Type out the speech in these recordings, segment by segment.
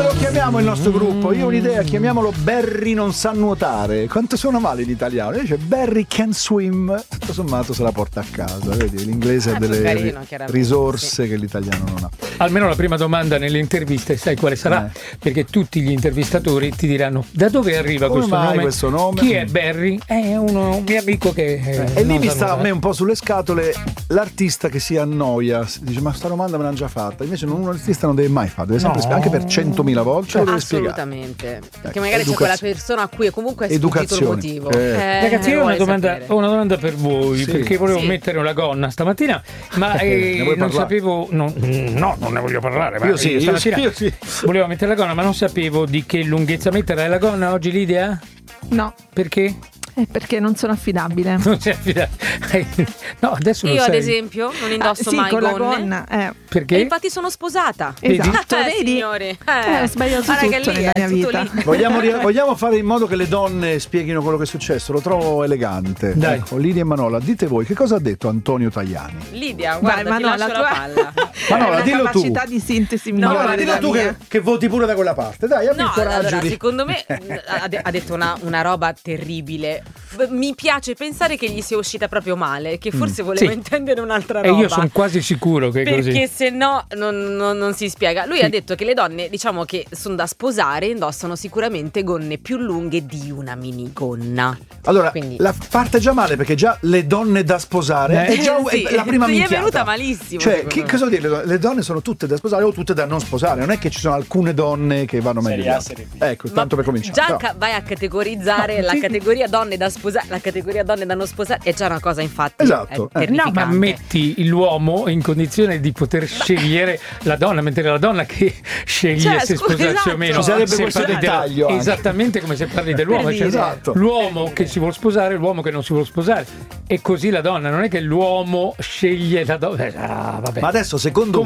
lo chiamiamo il nostro gruppo? Io ho un'idea, chiamiamolo Barry non sa nuotare. Quanto suona male in italiano? Invece Barry can swim, tutto sommato se la porta a casa. Vedi, l'inglese ha delle carino, risorse che l'italiano non ha. Almeno la prima domanda nelle interviste sai quale sarà? Perché tutti gli intervistatori ti diranno: da dove arriva questo nome? Chi è Barry? È un mio amico che e lì mi sta a me un po' sulle scatole l'artista che si annoia, dice ma sta domanda me l'hanno già fatta. Invece un artista non deve mai fare, deve sempre spiegare, anche per 100.000 volte lo deve spiegare. Assolutamente, perché magari c'è quella persona a cui comunque è sfuggito il motivo. Ragazzi, io ho una domanda per voi, perché volevo mettere una gonna stamattina, ma non sapevo, non ne voglio parlare, io sì. Volevo mettere la gonna, ma non sapevo di che lunghezza mettere la gonna oggi, Lidia? No. Perché? Perché non sono affidabile. Non sei affidabile. No, adesso io ad esempio non indosso mai con gonne. La gonna, perché? E infatti sono sposata. Esatto, vedi? Signori. Ho sbagliato tutto nella mia vita. Vogliamo fare in modo che le donne spieghino quello che è successo? Lo trovo elegante. Dai. Ecco, Lidia e Manola, dite voi che cosa ha detto Antonio Tajani? Lidia, guarda, ti lascio la palla. Manola, dillo tu. Capacità di sintesi migliore. Dillo tu che voti pure da quella parte. Dai, abbi il coraggio. Allora, secondo me ha detto una roba terribile. Mi piace pensare che gli sia uscita proprio male, che forse voleva intendere un'altra roba. E io sono quasi sicuro che è così. Perché se no non si spiega. Lui ha detto che le donne, diciamo che sono da sposare, indossano sicuramente gonne più lunghe di una minigonna. Allora, quindi la parte già male, perché già le donne da sposare è già la prima minchiata. Gli è venuta malissimo. Cioè, cosa vuol dire? Le donne sono tutte da sposare o tutte da non sposare. Non è che ci sono alcune donne che vanno meglio. Ecco, tanto per cominciare. Già vai a categorizzare la categoria donne da sposare, la categoria donne da non sposare, è già una cosa, infatti. Esatto. No, ma metti l'uomo in condizione di poter scegliere la donna, mentre la donna che sceglie se sposarsi o meno. Ci sarebbe questo dettaglio esattamente come se parli dell'uomo, cioè esatto. L'uomo che si vuol sposare e l'uomo che non si vuol sposare, e così la donna, non è che l'uomo sceglie la donna. Vabbè. Ma adesso secondo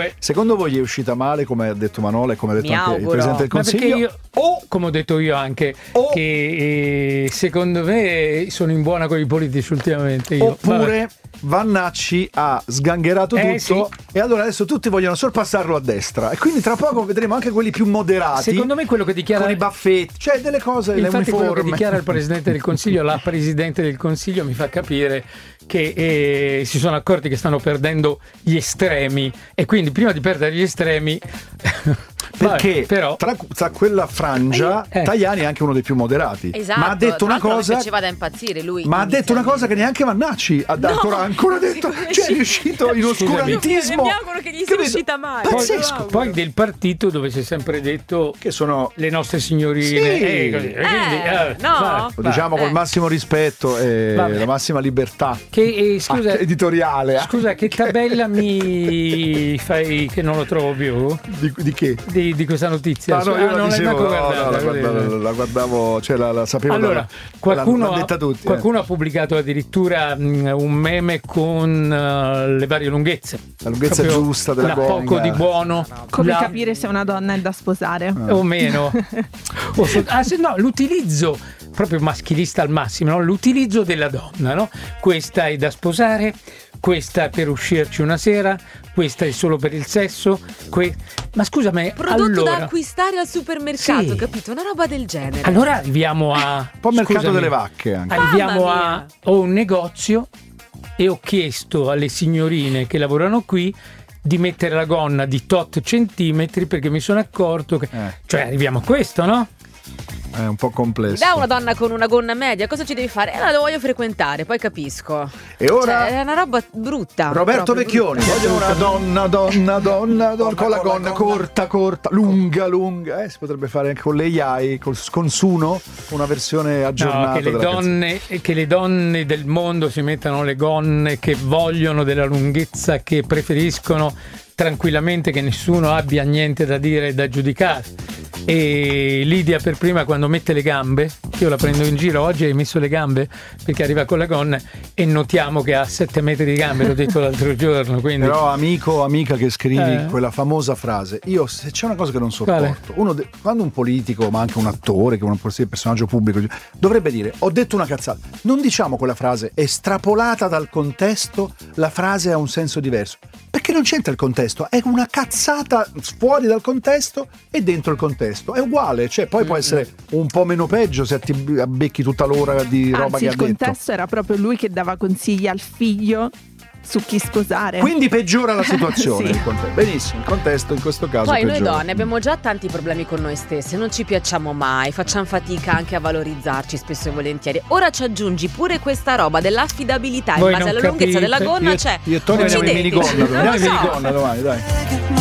voi gli è uscita male, come ha detto Manola e come ha detto anche il Presidente del Consiglio? Ma perché come ho detto io anche, che secondo me sono in buona con i politici ultimamente. Oppure Vannacci ha sgangherato tutto e allora adesso tutti vogliono sorpassarlo a destra, e quindi tra poco vedremo anche quelli più moderati. Secondo me quello che dichiara, con i baffetti, cioè delle cose, infatti quello che dichiara il Presidente del Consiglio, la Presidente del Consiglio, mi fa capire che si sono accorti che stanno perdendo gli estremi, e quindi prima di perdere gli estremi perché però tra quella frangia Tajani è anche uno dei più moderati. Esatto, ma ha detto una cosa, faceva da impazzire lui, ma ha detto una cosa che neanche Vannacci ha ancora detto, cioè è riuscito in oscurantismo. Mi auguro che gli sia uscita male. Pazzesco. Poi del partito dove si è sempre detto che sono le nostre signorine, lo diciamo col massimo rispetto e la massima libertà scusa, editoriale. Scusa, che tabella mi fai che non lo trovo più? Di che? Di questa notizia. No, io non l'hai guardata, la guardavo, cioè la sapevo. Allora, qualcuno ha pubblicato addirittura un meme con le varie lunghezze. La lunghezza giusta della gonna. Poco di buono. Come capire se una donna è da sposare? O meno. L'utilizzo proprio maschilista al massimo, no? L'utilizzo della donna, no? Questa è da sposare, questa per uscirci una sera, questa è solo per il sesso, ma scusami, prodotto da acquistare al supermercato, capito? Una roba del genere. Allora arriviamo a un po' mercato delle vacche anche. Arriviamo ho un negozio e ho chiesto alle signorine che lavorano qui di mettere la gonna di tot centimetri, perché mi sono accorto che cioè arriviamo a questo, no? È un po' complesso. Da una donna con una gonna media, cosa ci devi fare? La voglio frequentare, poi capisco. E ora è una roba brutta. Roberto Vecchioni, voglio una donna con la gonna corta, lunga. Si potrebbe fare anche con le AI, con Suno, una versione aggiornata. Che le donne del mondo si mettano le gonne che vogliono, della lunghezza che preferiscono, tranquillamente, che nessuno abbia niente da dire e da giudicare. E Lidia per prima, quando mette le gambe, anch'io la prendo in giro. Oggi hai messo le gambe, perché arriva con la gonna e notiamo che ha 7 metri di gambe, l'ho detto l'altro giorno. Quindi... Però amico, amica che scrivi quella famosa frase, io se c'è una cosa che non sopporto, quando un politico, ma anche un attore, che è un personaggio pubblico, dovrebbe dire ho detto una cazzata, non diciamo quella frase estrapolata dal contesto, la frase ha un senso diverso, perché non c'entra il contesto, è una cazzata fuori dal contesto e dentro il contesto è uguale, cioè poi può essere un po' meno peggio se ti becchi tutta l'ora di roba che ha detto. Il contesto era proprio lui che dava consigli al figlio su chi sposare, quindi peggiora la situazione. Sì. Benissimo, il contesto in questo caso poi peggiora. noi donne abbiamo già tanti problemi con noi stesse, non ci piacciamo mai, facciamo fatica anche a valorizzarci spesso e volentieri, ora ci aggiungi pure questa roba dell'affidabilità in base alla lunghezza della gonna. Io e Tony andiamo in minigonna domani, dai.